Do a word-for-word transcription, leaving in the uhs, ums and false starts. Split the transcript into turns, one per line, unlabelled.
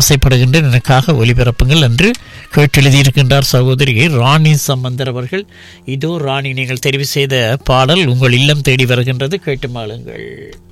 ஆசைப்படுகின்றேன், எனக்காக ஒலிபரப்புங்கள் என்று கேட்டெழுதியிருக்கின்றார் சகோதரி ராணி சம்பந்தர் அவர்கள். இதோ ராணி, நீங்கள் தெரிவு செய்த பாடல் உங்கள் இல்லம் தேடி வருகின்றது, கேட்டு மாளுங்கள்.